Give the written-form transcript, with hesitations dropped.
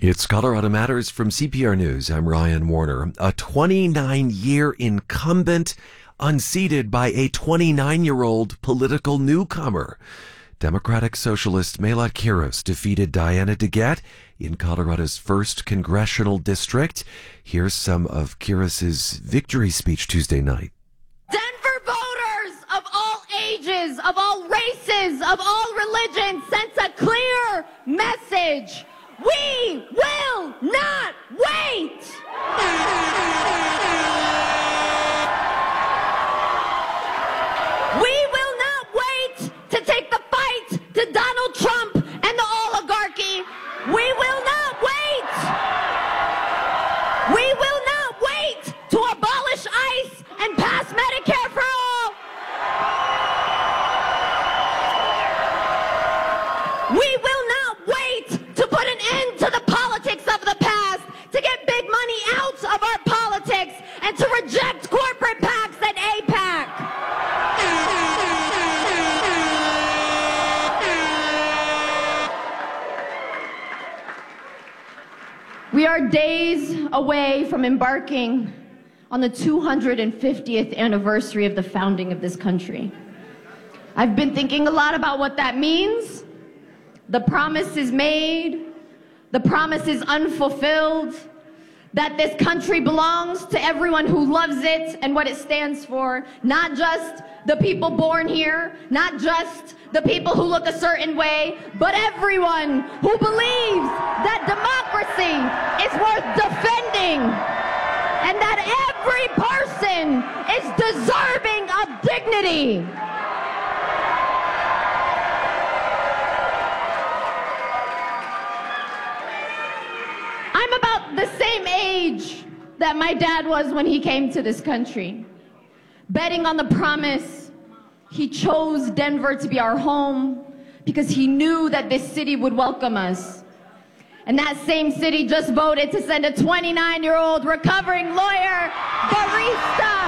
It's Colorado Matters from CPR News. I'm Ryan Warner. A 29-year incumbent unseated by a 29-year-old political newcomer. Democratic Socialist Melat Kiros defeated Diana DeGette in Colorado's 1st Congressional District. Here's some of Kiros's victory speech Tuesday night. Denver voters of all ages, of all races, of all religions sent a clear message. We will not wait! We will not wait to take the fight to Donald Trump and the oligarchy. We will not wait! We will not wait to abolish ICE and pass Medicare for all! We will not wait to put an end to the politics of the past, to get big money out of our politics, and to reject corporate PACs and AIPAC. We are days away from embarking on the 250th anniversary of the founding of this country. I've been thinking a lot about what that means. The promise is made, the promise is unfulfilled, that this country belongs to everyone who loves it and what it stands for, not just the people born here, not just the people who look a certain way, but everyone who believes that democracy is worth defending and that every person is deserving of dignity. I'm about the same age that my dad was when he came to this country. Betting on the promise, he chose Denver to be our home because he knew that this city would welcome us. And that same city just voted to send a 29-year-old recovering lawyer, barista,